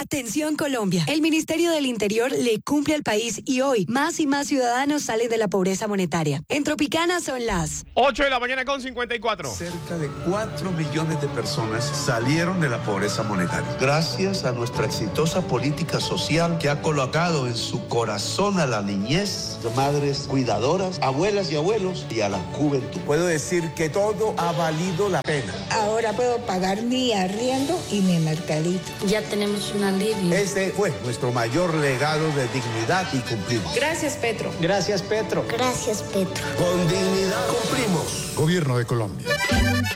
Atención Colombia, el Ministerio del Interior le cumple al país y hoy más y más ciudadanos salen de la pobreza monetaria. En Tropicana son las 8:54 a.m. Cerca de 4 millones de personas salieron de la pobreza monetaria. Gracias a nuestra exitosa política social que ha colocado en su corazón a la niñez, madres cuidadoras, abuelas y abuelos y a la juventud. Puedo decir que todo ha valido la pena. Ahora puedo pagar mi arriendo y mi mercadito. Ya tenemos un alivio. Este fue nuestro mayor legado de dignidad y cumplimos. Gracias, Petro. Gracias, Petro. Gracias, Petro. Con dignidad cumplimos. Gobierno de Colombia.